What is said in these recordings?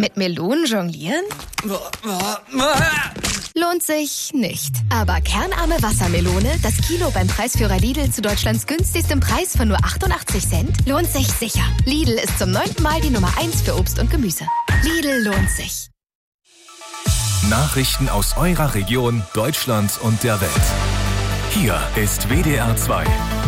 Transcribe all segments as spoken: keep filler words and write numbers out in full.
Mit Melonen jonglieren? Lohnt sich nicht. Aber kernarme Wassermelone, das Kilo beim Preisführer Lidl zu Deutschlands günstigstem Preis von nur achtundachtzig Cent, lohnt sich sicher. Lidl ist zum neunten Mal die Nummer eins für Obst und Gemüse. Lidl lohnt sich. Nachrichten aus eurer Region, Deutschland und der Welt. Hier ist W D R zwei.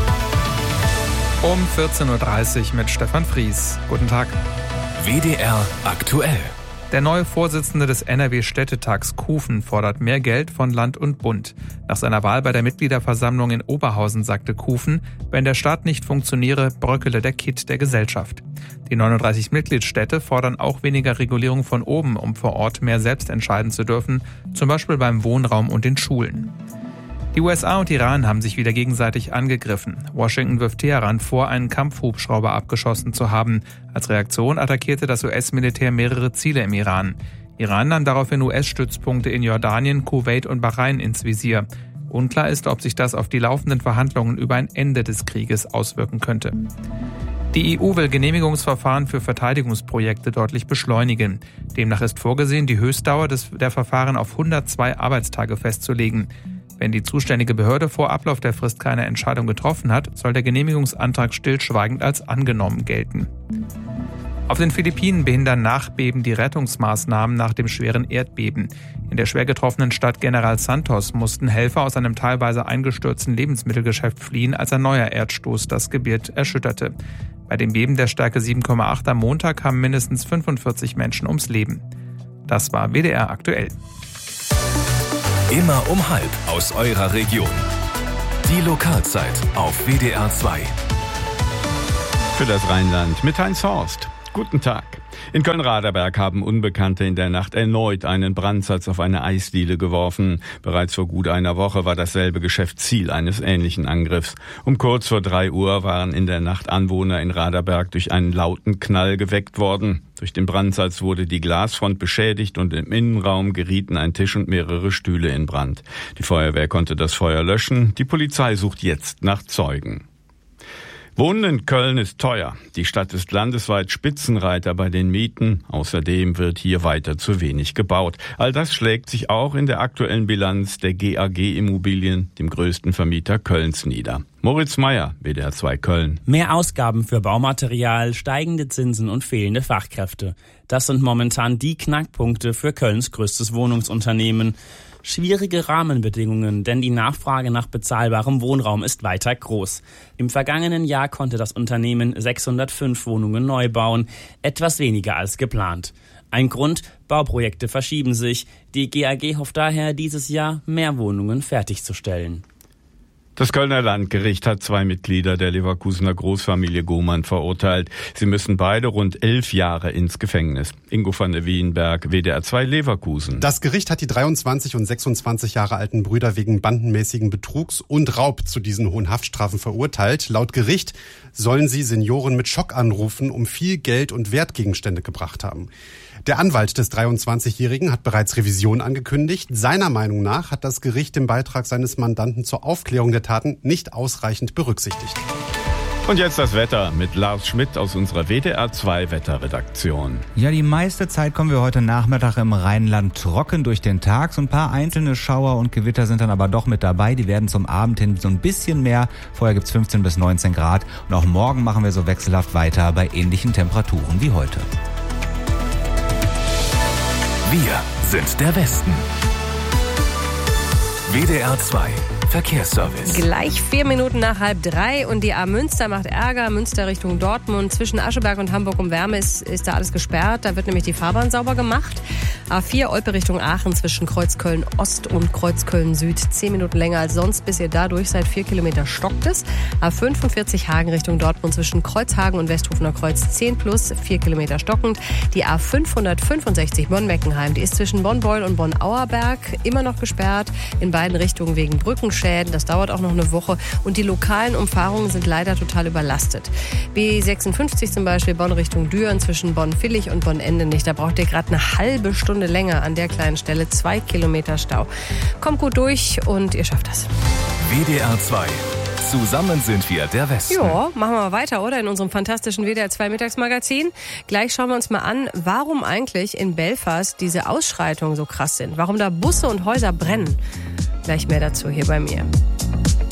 Um vierzehn Uhr dreißig mit Stefan Fries. Guten Tag. W D R aktuell. Der neue Vorsitzende des N R W-Städtetags Kufen fordert mehr Geld von Land und Bund. Nach seiner Wahl bei der Mitgliederversammlung in Oberhausen sagte Kufen, wenn der Staat nicht funktioniere, bröckele der Kitt der Gesellschaft. Die neununddreißig Mitgliedsstädte fordern auch weniger Regulierung von oben, um vor Ort mehr selbst entscheiden zu dürfen, zum Beispiel beim Wohnraum und den Schulen. Die U S A und Iran haben sich wieder gegenseitig angegriffen. Washington wirft Teheran vor, einen Kampfhubschrauber abgeschossen zu haben. Als Reaktion attackierte das U S-Militär mehrere Ziele im Iran. Iran nahm daraufhin U S-Stützpunkte in Jordanien, Kuwait und Bahrain ins Visier. Unklar ist, ob sich das auf die laufenden Verhandlungen über ein Ende des Krieges auswirken könnte. Die E U will Genehmigungsverfahren für Verteidigungsprojekte deutlich beschleunigen. Demnach ist vorgesehen, die Höchstdauer des, der Verfahren auf hundertzwei Arbeitstage festzulegen. Wenn die zuständige Behörde vor Ablauf der Frist keine Entscheidung getroffen hat, soll der Genehmigungsantrag stillschweigend als angenommen gelten. Auf den Philippinen behindern Nachbeben die Rettungsmaßnahmen nach dem schweren Erdbeben. In der schwer getroffenen Stadt General Santos mussten Helfer aus einem teilweise eingestürzten Lebensmittelgeschäft fliehen, als ein neuer Erdstoß das Gebiet erschütterte. Bei dem Beben der Stärke sieben Komma acht am Montag kamen mindestens fünfundvierzig Menschen ums Leben. Das war W D R aktuell. Immer um halb aus eurer Region. Die Lokalzeit auf W D R zwei. Für das Rheinland mit Heinz Horst. Guten Tag. In Köln-Raderberg haben Unbekannte in der Nacht erneut einen Brandsatz auf eine Eisdiele geworfen. Bereits vor gut einer Woche war dasselbe Geschäft Ziel eines ähnlichen Angriffs. Um kurz vor drei Uhr waren in der Nacht Anwohner in Raderberg durch einen lauten Knall geweckt worden. Durch den Brandsatz wurde die Glasfront beschädigt und im Innenraum gerieten ein Tisch und mehrere Stühle in Brand. Die Feuerwehr konnte das Feuer löschen. Die Polizei sucht jetzt nach Zeugen. Wohnen in Köln ist teuer. Die Stadt ist landesweit Spitzenreiter bei den Mieten. Außerdem wird hier weiter zu wenig gebaut. All das schlägt sich auch in der aktuellen Bilanz der G A G Immobilien, dem größten Vermieter Kölns, nieder. Moritz Meyer, W D R zwei Köln. Mehr Ausgaben für Baumaterial, steigende Zinsen und fehlende Fachkräfte. Das sind momentan die Knackpunkte für Kölns größtes Wohnungsunternehmen. Schwierige Rahmenbedingungen, denn die Nachfrage nach bezahlbarem Wohnraum ist weiter groß. Im vergangenen Jahr konnte das Unternehmen sechshundertfünf Wohnungen neu bauen, etwas weniger als geplant. Ein Grund, Bauprojekte verschieben sich. Die G A G hofft daher, dieses Jahr mehr Wohnungen fertigzustellen. Das Kölner Landgericht hat zwei Mitglieder der Leverkusener Großfamilie Gohmann verurteilt. Sie müssen beide rund elf Jahre ins Gefängnis. Ingo van der Wienberg, W D R zwei Leverkusen. Das Gericht hat die dreiundzwanzig und sechsundzwanzig Jahre alten Brüder wegen bandenmäßigen Betrugs und Raub zu diesen hohen Haftstrafen verurteilt. Laut Gericht sollen sie Senioren mit Schockanrufen um viel Geld und Wertgegenstände gebracht haben. Der Anwalt des dreiundzwanzigjährigen hat bereits Revision angekündigt. Seiner Meinung nach hat das Gericht den Beitrag seines Mandanten zur Aufklärung der Taten nicht ausreichend berücksichtigt. Und jetzt das Wetter mit Lars Schmidt aus unserer W D R zwei Wetterredaktion. Ja, die meiste Zeit kommen wir heute Nachmittag im Rheinland trocken durch den Tag. So ein paar einzelne Schauer und Gewitter sind dann aber doch mit dabei. Die werden zum Abend hin so ein bisschen mehr. Vorher gibt's fünfzehn bis neunzehn Grad. Und auch morgen machen wir so wechselhaft weiter bei ähnlichen Temperaturen wie heute. Wir sind der Westen. W D R zwei Verkehrsservice. Gleich vier Minuten nach halb drei und die A Münster macht Ärger. Münster Richtung Dortmund. Zwischen Ascheberg und Hamburg um Wärme ist, ist da alles gesperrt. Da wird nämlich die Fahrbahn sauber gemacht. A vier Olpe Richtung Aachen zwischen Kreuzköln Ost und Kreuzköln Süd. Zehn Minuten länger als sonst, bis ihr dadurch seid. Vier Kilometer stockt es. A fünfundvierzig Hagen Richtung Dortmund zwischen Kreuzhagen und Westhofener Kreuz zehn plus. Vier Kilometer stockend. Die A fünfhundertfünfundsechzig Bonn-Meckenheim. Die ist zwischen Bonn-Beul und Bonn-Auerberg immer noch gesperrt. In beiden Richtungen wegen Brückenschäden. Das dauert auch noch eine Woche. Und die lokalen Umfahrungen sind leider total überlastet. B sechsundfünfzig zum Beispiel Bonn Richtung Düren zwischen Bonn-Villig und Bonn-Endenich. Da braucht ihr gerade eine halbe Stunde länger an der kleinen Stelle. Zwei Kilometer Stau. Kommt gut durch und ihr schafft das. W D R zwei Zusammen sind wir der Westen. Ja, machen wir mal weiter, oder? In unserem fantastischen W D R zwei Mittagsmagazin. Gleich schauen wir uns mal an, warum eigentlich in Belfast diese Ausschreitungen so krass sind. Warum da Busse und Häuser brennen. Gleich mehr dazu hier bei mir.